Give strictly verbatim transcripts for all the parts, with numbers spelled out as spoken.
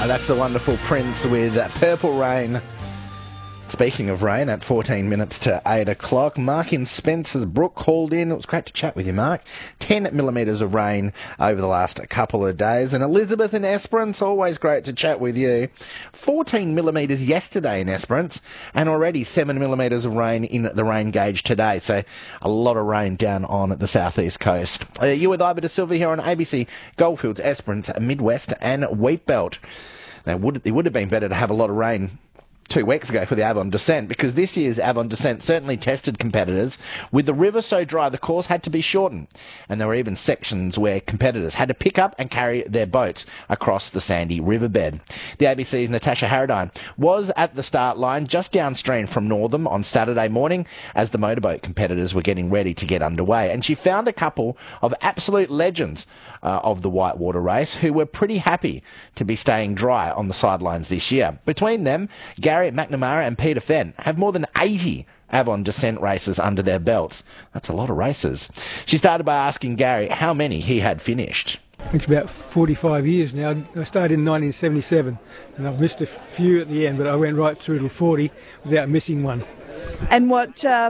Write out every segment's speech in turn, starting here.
Uh, that's the wonderful Prince with uh, Purple Rain. Speaking of rain, at fourteen minutes to eight o'clock, Mark in Spencer's Brook called in. It was great to chat with you, Mark. ten millimetres of rain over the last couple of days. And Elizabeth in Esperance, always great to chat with you. fourteen millimetres yesterday in Esperance, and already seven millimetres of rain in the rain gauge today. So a lot of rain down on the southeast coast. Uh, you with Iva De Silva here on A B C Goldfields, Esperance, Midwest and Wheatbelt. Now, would, it would have been better to have a lot of rain two weeks ago for the Avon Descent, because this year's Avon Descent certainly tested competitors. With the river so dry, the course had to be shortened, and there were even sections where competitors had to pick up and carry their boats across the sandy riverbed. The A B C's Natasha Harradine was at the start line just downstream from Northam on Saturday morning as the motorboat competitors were getting ready to get underway, and she found a couple of absolute legends uh, of the whitewater race who were pretty happy to be staying dry on the sidelines this year. Between them, Gary McNamara and Peter Fenn have more than eighty Avon Descent races under their belts. That's a lot of races. She started by asking Gary how many he had finished. I think it's about forty-five years now. I started in nineteen seventy-seven, and I've missed a few at the end, but I went right through to forty without missing one. And what uh,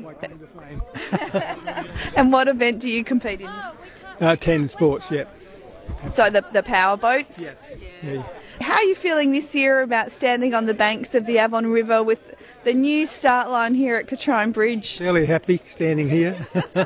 and what event do you compete in? Uh, ten sports, yeah. So the the power boats? Yes. Yeah. How are you feeling this year about standing on the banks of the Avon River with the new start line here at Catrine Bridge? Fairly happy standing here.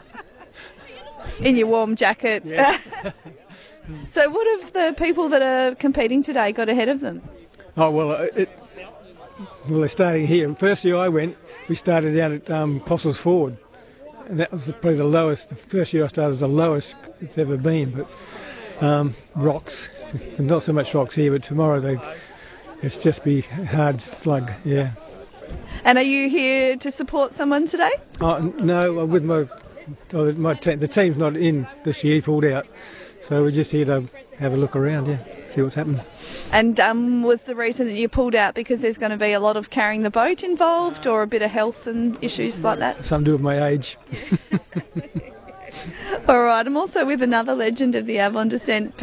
In your warm jacket. Yeah. So what have the people that are competing today got ahead of them? Oh, well, it, well, they're starting here. First year I went, we started down at um, Postles Ford. And that was probably the lowest. The first year I started was the lowest it's ever been. But um, rocks. Not so much rocks here, but tomorrow they it's just be hard slug, yeah. And are you here to support someone today? Oh, no, I'm with my, oh, my te- the team's not in this year, pulled out. So we're just here to have a look around, yeah, see what's happening. And um, was the reason that you pulled out because there's going to be a lot of carrying the boat involved, or a bit of health and issues like that? Something to do with my age. All right, I'm also with another legend of the Avon Descent,